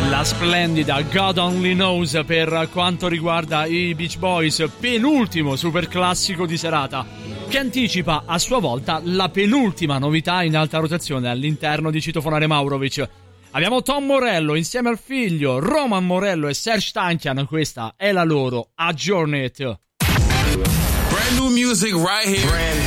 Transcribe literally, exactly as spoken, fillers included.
La splendida God Only Knows per quanto riguarda i Beach Boys, penultimo super classico di serata, che anticipa a sua volta la penultima novità in alta rotazione all'interno di Citofonare Maurovic. Abbiamo Tom Morello insieme al figlio Roman Morello e Serj Tankian, questa è la loro Adjourn It. Brand new music right here. Brand